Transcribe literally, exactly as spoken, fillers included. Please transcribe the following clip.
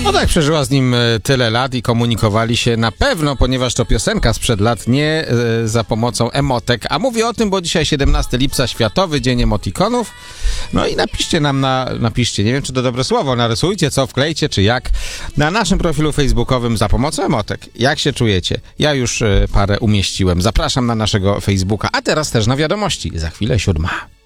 No tak, przeżyła z nim tyle lat i komunikowali się na pewno, ponieważ to piosenka sprzed lat, nie e, za pomocą emotek. A mówię o tym, bo dzisiaj siedemnastego lipca, Światowy Dzień Emotikonów. No i napiszcie nam na, napiszcie, nie wiem czy to dobre słowo, narysujcie co, wklejcie czy jak, na naszym profilu facebookowym za pomocą emotek. Jak się czujecie? Ja już e, parę umieściłem. Zapraszam na naszego Facebooka, a teraz też na wiadomości. Za chwilę siódma.